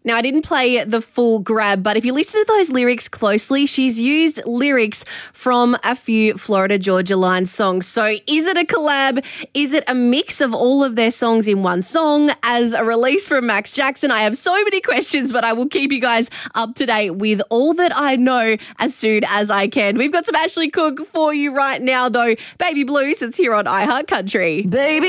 Now, I didn't play the full grab, but if you listen to those lyrics closely, she's used lyrics from a few Florida Georgia Line songs. So is it a collab? Is it a mix of all of their songs in one song as a release from Max Jackson? I have so many questions, but I will keep you guys up to date with all that I know as soon as I can. We've got some Ashley Cook for you right now, though. Baby Blues, it's here on iHeart Country. Baby.